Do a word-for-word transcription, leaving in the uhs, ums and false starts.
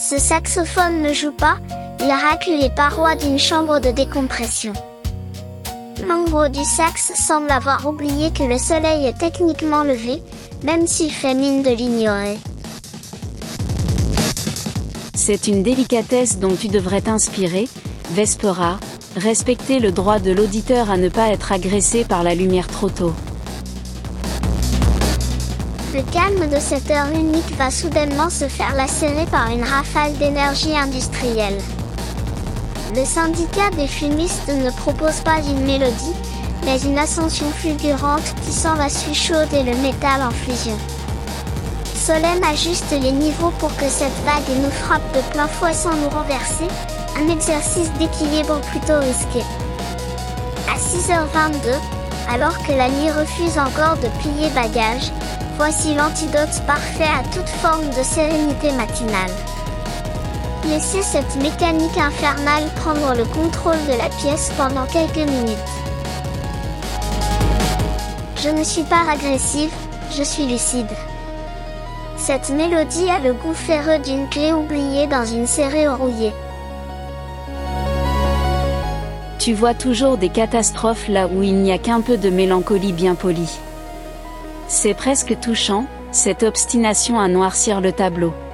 Ce saxophone ne joue pas, il racle les parois d'une chambre de décompression. L'ombre du sax semble avoir oublié que le soleil est techniquement levé, même s'il fait mine de l'ignorer. C'est une délicatesse dont tu devrais t'inspirer, Vespera, respecter le droit de l'auditeur à ne pas être agressé par la lumière trop tôt. Le calme de cette heure unique va soudainement se faire lacérer par une rafale d'énergie industrielle. Le syndicat des fumistes ne propose pas une mélodie, mais une ascension fulgurante qui s'en va suchauder le métal en fusion. Solène ajuste les niveaux pour que cette vague nous frappe de plein fouet sans nous renverser, un exercice d'équilibre plutôt risqué. À six heures vingt-deux, alors que la nuit refuse encore de plier bagages, voici l'antidote parfait à toute forme de sérénité matinale. Laissez cette mécanique infernale prendre le contrôle de la pièce pendant quelques minutes. Je ne suis pas agressive, je suis lucide. Cette mélodie a le goût ferreux d'une clé oubliée dans une serrure rouillée. Tu vois toujours des catastrophes là où il n'y a qu'un peu de mélancolie bien polie. C'est presque touchant, cette obstination à noircir le tableau.